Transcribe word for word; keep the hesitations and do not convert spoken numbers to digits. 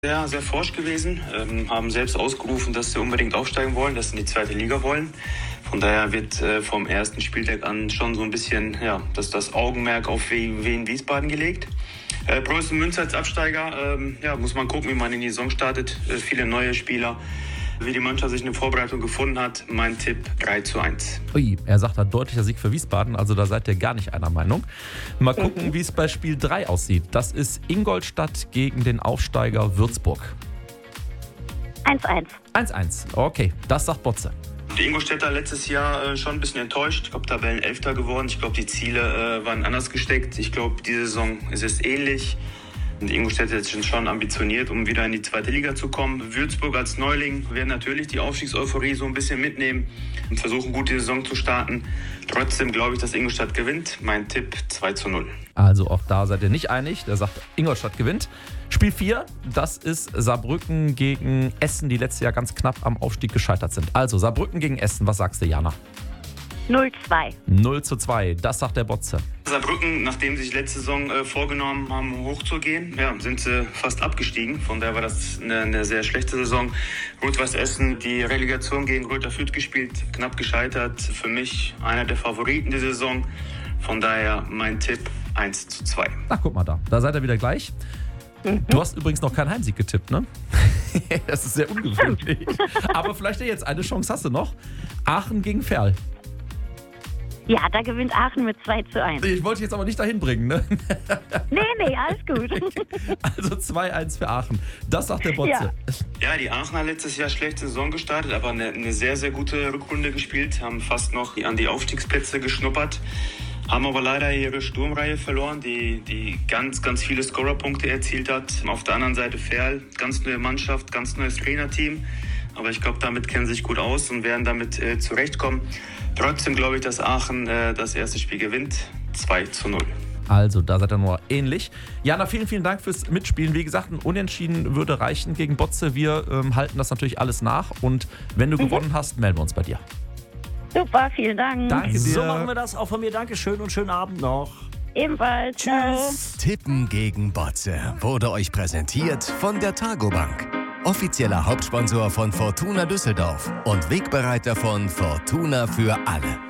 Ja, sehr forsch gewesen, ähm, haben selbst ausgerufen, dass sie unbedingt aufsteigen wollen, dass sie in die zweite Liga wollen. Von daher wird äh, vom ersten Spieltag an schon so ein bisschen ja, das, das Augenmerk auf Wien Wiesbaden gelegt. Äh, Preußen Münster als Absteiger, ähm, ja, muss man gucken, wie man in die Saison startet. Äh, viele neue Spieler, wie die Mannschaft sich in der Vorbereitung gefunden hat. Mein Tipp drei zu eins. Ui, er sagt da deutlicher Sieg für Wiesbaden, also da seid ihr gar nicht einer Meinung. Mal gucken, mhm. wie es bei Spiel drei aussieht. Das ist Ingolstadt gegen den Aufsteiger Würzburg. eins eins. eins eins, okay, das sagt Botze. Die Ingolstädter letztes Jahr äh, schon ein bisschen enttäuscht. Ich glaube, Tabellenelfter geworden. Ich glaube, die Ziele äh, waren anders gesteckt. Ich glaube, diese Saison ist es ähnlich. Die Ingolstädter sind schon ambitioniert, um wieder in die zweite Liga zu kommen. Würzburg als Neuling werden natürlich die Aufstiegseuphorie so ein bisschen mitnehmen und versuchen, gut die Saison zu starten. Trotzdem glaube ich, dass Ingolstadt gewinnt. Mein Tipp zwei zu null. Also auch da seid ihr nicht einig. Der sagt, Ingolstadt gewinnt. Spiel vier, das ist Saarbrücken gegen Essen, die letztes Jahr ganz knapp am Aufstieg gescheitert sind. Also Saarbrücken gegen Essen, was sagst du, Jana? null zwei. null zu zwei, das sagt der Botze. Saarbrücken, nachdem sie sich letzte Saison äh, vorgenommen haben, hochzugehen, ja, sind sie fast abgestiegen. Von daher war das eine, eine sehr schlechte Saison. Rot-Weiß Essen, die Relegation gegen Greuther Fürth gespielt, knapp gescheitert. Für mich einer der Favoriten der Saison. Von daher mein Tipp eins zu zwei. Ach, guck mal da, da seid ihr wieder gleich. Du hast übrigens noch keinen Heimsieg getippt, ne? Das ist sehr ungewöhnlich. Aber vielleicht ja jetzt eine Chance hast du noch. Aachen gegen Verl. Ja, da gewinnt Aachen mit zwei zu eins. Ich wollte dich jetzt aber nicht dahin bringen, ne? Nee, nee, alles gut. Also zwei eins für Aachen. Das sagt der Botze. Ja. Ja, die Aachener letztes Jahr schlechte Saison gestartet, aber eine, eine sehr, sehr gute Rückrunde gespielt. Haben fast noch an die Aufstiegsplätze geschnuppert. Haben aber leider ihre Sturmreihe verloren, die, die ganz, ganz viele Scorerpunkte erzielt hat. Auf der anderen Seite Verl, ganz neue Mannschaft, ganz neues Trainerteam. Aber ich glaube, damit kennen sie sich gut aus und werden damit äh, zurechtkommen. Trotzdem glaube ich, dass Aachen äh, das erste Spiel gewinnt. zwei zu null. Also, da seid ihr nur ähnlich. Jana, vielen, vielen Dank fürs Mitspielen. Wie gesagt, ein Unentschieden würde reichen gegen Botze. Wir ähm, halten das natürlich alles nach. Und wenn du mhm. gewonnen hast, melden wir uns bei dir. Super, vielen Dank. Danke dir. So machen wir das. Auch von mir Dankeschön und schönen Abend noch. Ebenfalls. Tschüss. Tippen gegen Botze wurde euch präsentiert von der Targobank. Offizieller Hauptsponsor von Fortuna Düsseldorf und Wegbereiter von Fortuna für alle.